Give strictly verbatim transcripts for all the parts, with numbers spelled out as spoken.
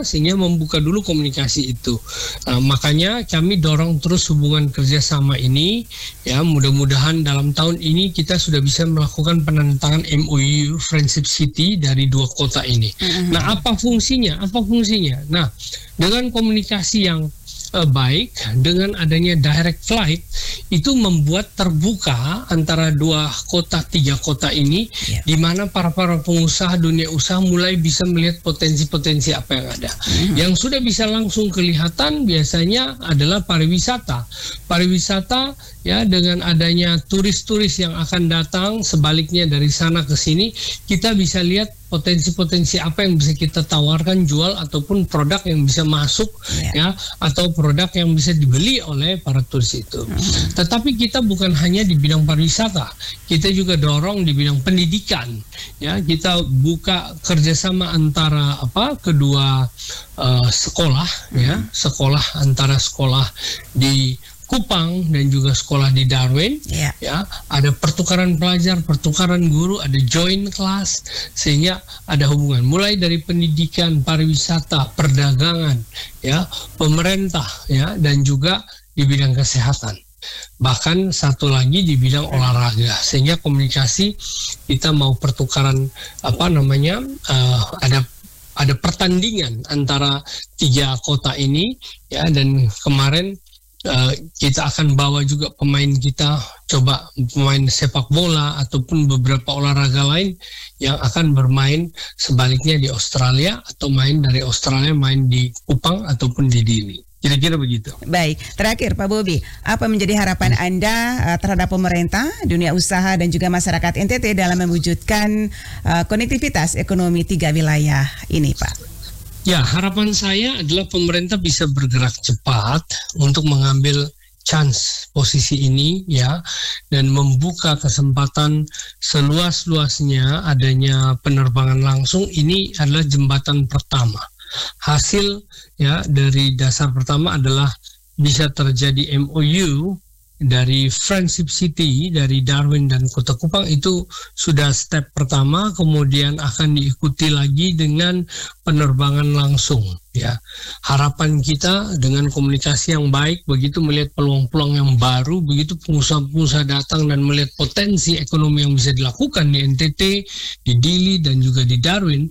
bersama sehingga membuka dulu komunikasi itu. Nah, makanya kami dorong terus hubungan kerjasama ini, ya mudah-mudahan dalam tahun ini kita sudah bisa melakukan penandatangan M O U Friendship City dari dua kota ini. Mm-hmm. Nah, apa fungsinya? Apa fungsinya? Nah, dengan komunikasi yang Uh, baik, dengan adanya direct flight itu membuat terbuka antara dua kota, tiga kota ini, yeah. di mana para para pengusaha dunia usaha mulai bisa melihat potensi-potensi apa yang ada. Mm-hmm. Yang sudah bisa langsung kelihatan biasanya adalah pariwisata. Pariwisata ya, dengan adanya turis-turis yang akan datang, sebaliknya dari sana ke sini, kita bisa lihat potensi-potensi apa yang bisa kita tawarkan, jual, ataupun produk yang bisa masuk, yeah. ya, atau produk yang bisa dibeli oleh para turis itu. Mm-hmm. Tetapi kita bukan hanya di bidang pariwisata, kita juga dorong di bidang pendidikan. Ya, kita buka kerjasama antara apa kedua uh, sekolah, mm-hmm. ya, sekolah antara sekolah di Kupang dan juga sekolah di Darwin, yeah. ya, ada pertukaran pelajar, pertukaran guru, ada joint class, sehingga ada hubungan mulai dari pendidikan, pariwisata, perdagangan, ya, pemerintah, ya, dan juga di bidang kesehatan. Bahkan satu lagi di bidang olahraga, sehingga komunikasi kita mau pertukaran apa namanya uh, ada ada pertandingan antara tiga kota ini, ya, dan kemarin Uh, kita akan bawa juga pemain kita, coba pemain sepak bola ataupun beberapa olahraga lain yang akan bermain sebaliknya di Australia, atau main dari Australia main di Kupang ataupun di Dili. Kira-kira begitu. Baik, terakhir Pak Bobi, apa menjadi harapan Anda uh, terhadap pemerintah, dunia usaha dan juga masyarakat N T T dalam mewujudkan uh, konektivitas ekonomi tiga wilayah ini, Pak? Ya, harapan saya adalah pemerintah bisa bergerak cepat untuk mengambil chance posisi ini, ya, dan membuka kesempatan seluas-luasnya adanya penerbangan langsung. Ini adalah jembatan pertama. Hasil, ya, dari dasar pertama adalah bisa terjadi M O U dari Friendship City, dari Darwin dan Kota Kupang. Itu sudah step pertama, kemudian akan diikuti lagi dengan penerbangan langsung, ya. Harapan kita dengan komunikasi yang baik, begitu melihat peluang-peluang yang baru, begitu pengusaha-pengusaha datang dan melihat potensi ekonomi yang bisa dilakukan di N T T, di Dili dan juga di Darwin,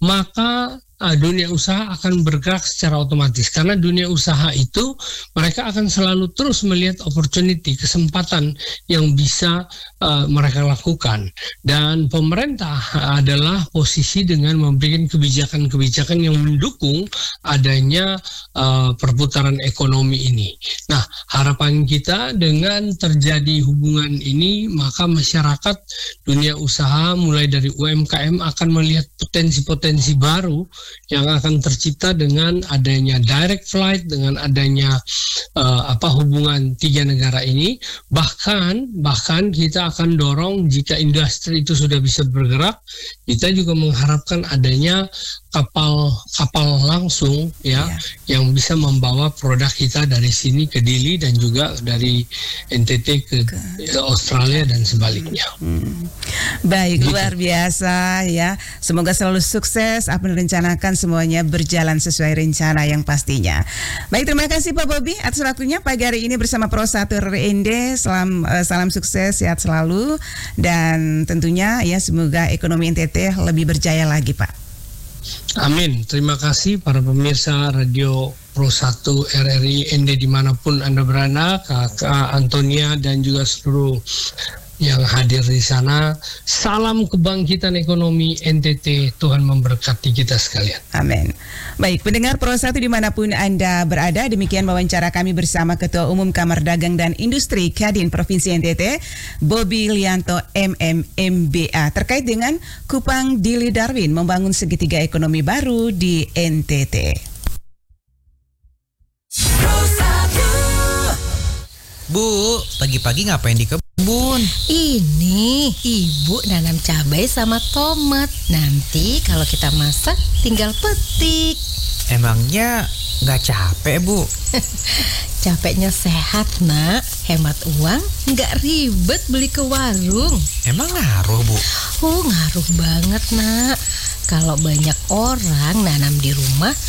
maka Uh, dunia usaha akan bergerak secara otomatis, karena dunia usaha itu mereka akan selalu terus melihat opportunity, kesempatan yang bisa uh, mereka lakukan, dan pemerintah adalah posisi dengan memberikan kebijakan-kebijakan yang mendukung adanya uh, perputaran ekonomi ini. Nah, harapan kita dengan terjadi hubungan ini, maka masyarakat dunia usaha mulai dari U M K M akan melihat potensi-potensi baru yang akan tercipta dengan adanya direct flight, dengan adanya uh, apa hubungan tiga negara ini. Bahkan bahkan kita akan dorong, jika industri itu sudah bisa bergerak, kita juga mengharapkan adanya kapal kapal langsung, ya, ya, yang bisa membawa produk kita dari sini ke Dili dan juga dari N T T ke, ke Australia dan sebaliknya. Hmm. Baik, gitu. Luar biasa, ya. Semoga selalu sukses, apa yang direncanakan semuanya berjalan sesuai rencana yang pastinya. Baik, terima kasih Pak Bobi atas waktunya pagi hari ini bersama Pro satu R N D. Salam uh, salam sukses, sehat selalu, dan tentunya ya semoga ekonomi N T T lebih berjaya lagi, Pak. Amin. Terima kasih para pemirsa Radio Pro satu R R I N D dimanapun Anda berada, Kakak Antonia dan juga seluruh yang hadir di sana. Salam kebangkitan ekonomi N T T. Tuhan memberkati kita sekalian. Amin. Baik, pendengar Pro satu dimanapun Anda berada, demikian wawancara kami bersama Ketua Umum Kamar Dagang dan Industri Kadin Provinsi N T T, Bobi Lianto M M M B A, terkait dengan Kupang Dili Darwin membangun segitiga ekonomi baru di N T T. Bu, pagi-pagi ngapain di kebun? Ini ibu nanam cabai sama tomat. Nanti kalau kita masak tinggal petik. Emangnya nggak capek, Bu? Capeknya sehat, Nak. Hemat uang, nggak ribet beli ke warung. Emang ngaruh, Bu? Oh, ngaruh banget, Nak. Kalau banyak orang nanam di rumah,